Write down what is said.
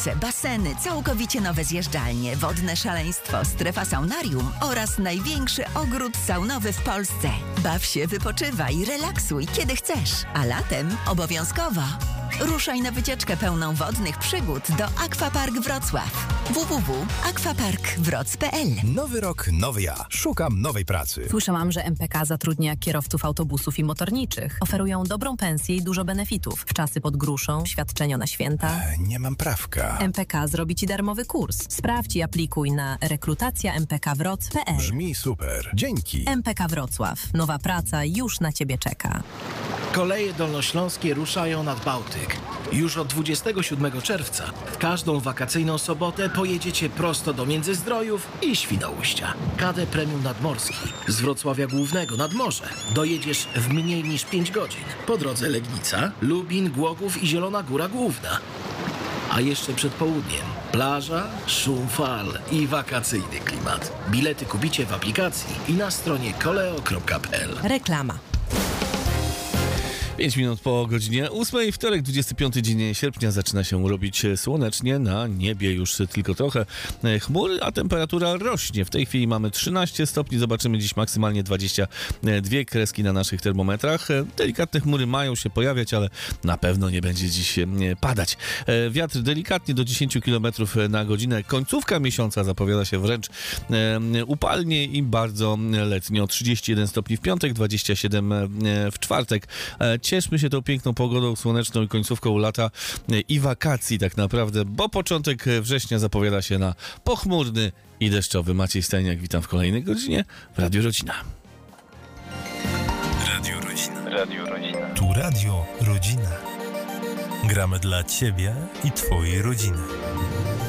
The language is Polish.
Kąpielice, baseny, całkowicie nowe zjeżdżalnie, wodne szaleństwo, strefa saunarium oraz największy ogród saunowy w Polsce. Baw się, wypoczywaj, relaksuj kiedy chcesz, a latem obowiązkowo. Ruszaj na wycieczkę pełną wodnych przygód do Aquapark Wrocław. www.aquaparkwroc.pl. Nowy rok, nowy ja. Szukam nowej pracy. Słyszałam, że MPK zatrudnia kierowców autobusów i motorniczych. Oferują dobrą pensję i dużo benefitów. Wczasy pod gruszą, świadczenia na święta. Nie mam prawka. MPK zrobi Ci darmowy kurs. Sprawdź i aplikuj na rekrutacjampkwroc.pl. Brzmi super. Dzięki. MPK Wrocław. Nowa praca już na Ciebie czeka. Koleje dolnośląskie ruszają nad Bałtyk. Już od 27 czerwca w każdą wakacyjną sobotę pojedziecie prosto do Międzyzdrojów i Świnoujścia. KD Premium Nadmorski z Wrocławia Głównego nad morze dojedziesz w mniej niż 5 godzin. Po drodze Legnica, Lubin, Głogów i Zielona Góra Główna. A jeszcze przed południem plaża, szum fal i wakacyjny klimat. Bilety kupicie w aplikacji i na stronie koleo.pl. Reklama. 5 minut po godzinie 8, wtorek, 25 dzień sierpnia, zaczyna się robić słonecznie, na niebie już tylko trochę chmur, a temperatura rośnie. W tej chwili mamy 13 stopni, zobaczymy dziś maksymalnie 22 kreski na naszych termometrach. Delikatne chmury mają się pojawiać, ale na pewno nie będzie dziś padać. Wiatr delikatnie do 10 km na godzinę. Końcówka miesiąca zapowiada się wręcz upalnie i bardzo letnio. 31 stopni w piątek, 27 w czwartek. Cieszmy się tą piękną pogodą, słoneczną i końcówką lata i wakacji tak naprawdę, bo początek września zapowiada się na pochmurny i deszczowy. Maciej Stajniak, witam w kolejnej godzinie w Radiu Rodzina. Radio Rodzina. Radio Rodzina. Tu Radio Rodzina. Gramy dla Ciebie i Twojej rodziny.